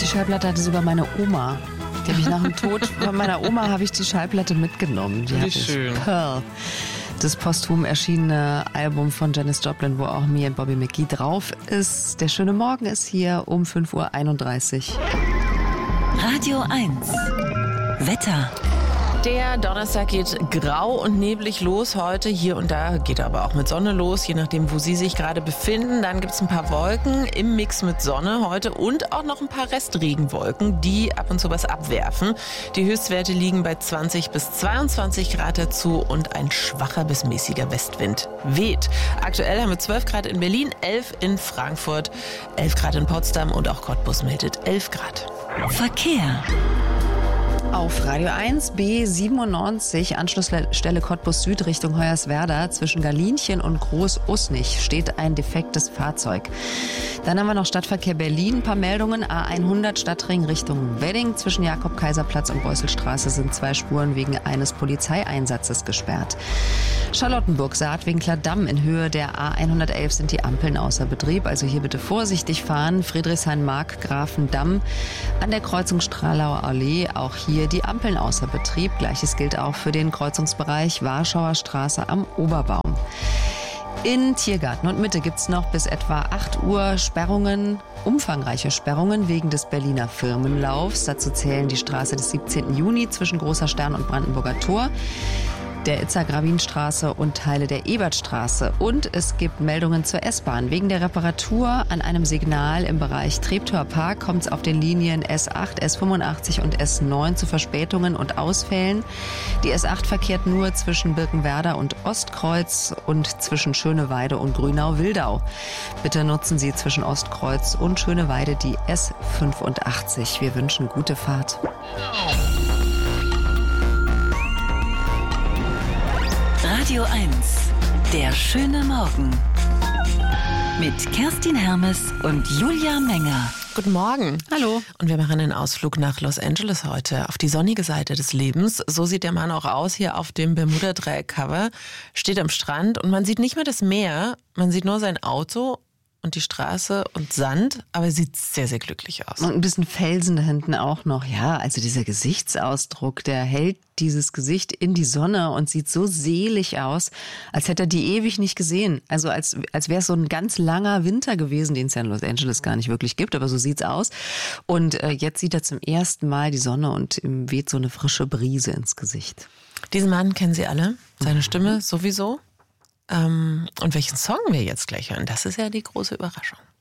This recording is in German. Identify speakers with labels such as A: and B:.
A: Die Schallplatte hatte sogar meine Oma. Die habe ich nach dem Tod von meiner Oma habe ich die Schallplatte mitgenommen. Die
B: Wie schön.
A: Pearl. Das posthum erschienene Album von Janis Joplin, wo auch Me and Bobby McGee drauf ist. Der schöne Morgen ist hier um 5:31 Uhr.
C: Radio 1. Wetter.
B: Der Donnerstag geht grau und neblig los heute. Hier und da geht aber auch mit Sonne los, je nachdem, wo Sie sich gerade befinden. Dann gibt es ein paar Wolken im Mix mit Sonne heute und auch noch ein paar Restregenwolken, die ab und zu was abwerfen. Die Höchstwerte liegen bei 20 bis 22 Grad dazu und ein schwacher bis mäßiger Westwind weht. Aktuell haben wir 12 Grad in Berlin, 11 in Frankfurt, 11 Grad in Potsdam und auch Cottbus meldet 11 Grad.
C: Verkehr.
A: Auf Radio 1 B97, Anschlussstelle Cottbus Süd Richtung Hoyerswerda, zwischen Galinchen und Groß-Usnich steht ein defektes Fahrzeug. Dann haben wir noch Stadtverkehr Berlin, ein paar Meldungen. A100 Stadtring Richtung Wedding, zwischen Jakob-Kaiser-Platz und Beuselstraße sind 2 Spuren wegen eines Polizeieinsatzes gesperrt. Charlottenburg-Saatwinkler-Damm in Höhe der A111 sind die Ampeln außer Betrieb, also hier bitte vorsichtig fahren. Friedrichshain-Markgrafendamm an der Kreuzung Stralauer Allee, auch hier die Ampeln außer Betrieb. Gleiches gilt auch für den Kreuzungsbereich Warschauer Straße am Oberbaum. In Tiergarten und Mitte gibt's noch bis etwa 8 Uhr Sperrungen, umfangreiche Sperrungen wegen des Berliner Firmenlaufs. Dazu zählen die Straße des 17. Juni zwischen Großer Stern und Brandenburger Tor, der Itzer-Gravin-Straße und Teile der Ebertstraße. Und es gibt Meldungen zur S-Bahn. Wegen der Reparatur an einem Signal im Bereich Treptower Park kommt es auf den Linien S8, S85 und S9 zu Verspätungen und Ausfällen. Die S8 verkehrt nur zwischen Birkenwerda und Ostkreuz und zwischen Schöneweide und Grünau-Wildau. Bitte nutzen Sie zwischen Ostkreuz und Schöneweide die S85. Wir wünschen gute Fahrt.
C: Radio 1. Der schöne Morgen. Mit Kerstin Hermes und Julia Menger.
B: Guten Morgen.
A: Hallo.
B: Und wir machen einen Ausflug nach Los Angeles heute, auf die sonnige Seite des Lebens. So sieht der Mann auch aus hier auf dem Bermuda-Dreieck-Cover. Steht am Strand und man sieht nicht mehr das Meer, man sieht nur sein Auto und die Straße und Sand, aber er sieht sehr, sehr glücklich aus.
A: Und ein bisschen Felsen da hinten auch noch. Ja, also dieser Gesichtsausdruck, der hält dieses Gesicht in die Sonne und sieht so selig aus, als hätte er die ewig nicht gesehen. Also als wäre es so ein ganz langer Winter gewesen, den es ja in Los Angeles gar nicht wirklich gibt, aber so sieht's aus. Und jetzt sieht er zum ersten Mal die Sonne und ihm weht so eine frische Brise ins Gesicht.
B: Diesen Mann kennen Sie alle, seine Stimme sowieso. Und welchen Song wir jetzt gleich hören, das ist ja die große Überraschung.